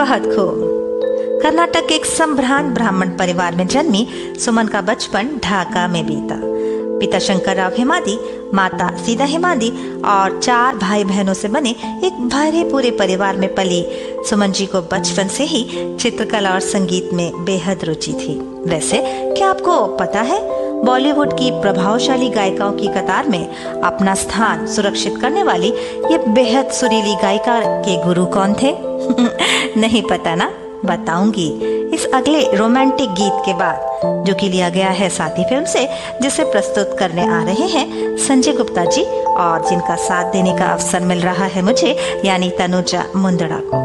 बहुत खूब। कर्नाटक के एक संभ्रांत ब्राह्मण परिवार में जन्मी सुमन का बचपन ढाका में बीता। पिता शंकर राव हेमादी, माता सीता हेमादी और 4 भाई बहनों से बने एक भरे पूरे परिवार में पली सुमन जी को बचपन से ही चित्रकला और संगीत में बेहद रुचि थी। वैसे क्या आपको पता है बॉलीवुड की प्रभावशाली गायिकाओं की कतार में अपना स्थान सुरक्षित करने वाली ये बेहद सुरीली गायिका के गुरु कौन थे? नहीं पता ना? बताऊंगी इस अगले रोमांटिक गीत के बाद, जो कि लिया गया है साथी फिल्म से, जिसे प्रस्तुत करने आ रहे हैं संजय गुप्ता जी और जिनका साथ देने का अवसर मिल रहा है मुझे, यानी तनुजा मुंदड़ा को।